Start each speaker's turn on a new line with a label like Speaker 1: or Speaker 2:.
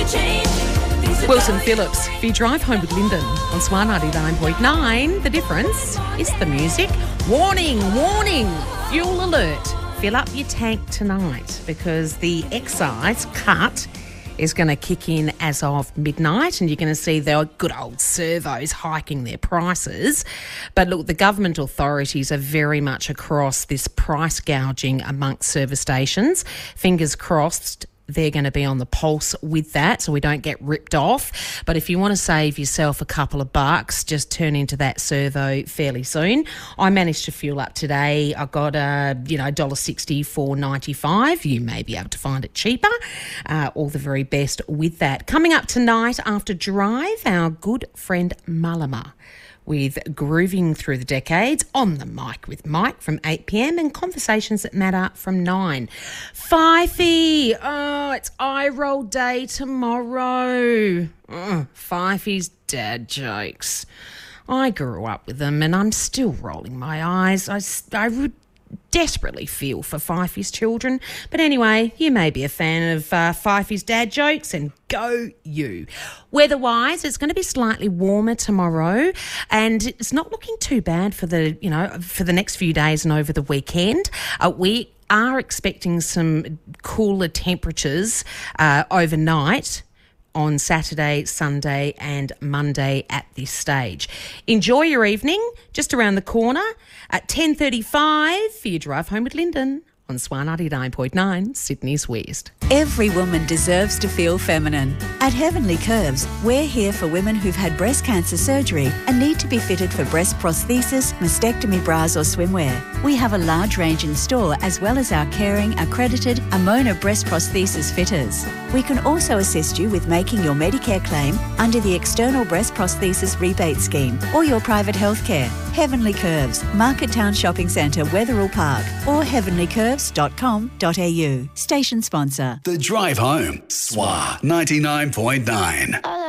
Speaker 1: Wilson Phillips, if you drive home with Lyndon on Swan 99.9, the difference is the music. Warning, warning, fuel alert. Fill up your tank tonight because the excise cut is going to kick in as of midnight, and you're going to see the good old servos hiking their prices. But look, the government authorities are very much across this price gouging amongst service stations. Fingers crossed they're going to be on the pulse with that so we don't get ripped off. But if you want to save yourself a couple of bucks, just turn into that servo fairly soon. I managed to fuel up today. I got $1.60 for 95. You may be able to find it cheaper. All the very best with that. Coming up tonight after Drive, our good friend Malama with Grooving Through the Decades, on the mic with Mike from 8 p.m, and Conversations That Matter from 9. Fifey, it's eye roll day tomorrow. Fifey's dad jokes. I grew up with them and I'm still rolling my eyes. I would desperately feel for Fifey's children. But anyway, you may be a fan of Fifey's dad jokes, and go you. Weather-wise, it's going to be slightly warmer tomorrow, and it's not looking too bad for the next few days and over the weekend. We are expecting some cooler temperatures overnight on Saturday, Sunday and Monday at this stage. Enjoy your evening. Just around the corner at 10:35 for your drive home with Lyndon on Swan 99.9, Sydney's West.
Speaker 2: Every woman deserves to feel feminine. At Heavenly Curves, we're here for women who've had breast cancer surgery and need to be fitted for breast prosthesis, mastectomy bras or swimwear. We have a large range in store, as well as our caring, accredited Amona breast prosthesis fitters. We can also assist you with making your Medicare claim under the External Breast Prosthesis Rebate Scheme or your private healthcare. Heavenly Curves, Market Town Shopping Centre, Wetherill Park, or heavenlycurves.com.au. Station sponsor.
Speaker 3: The Drive Home, SWA 99.9.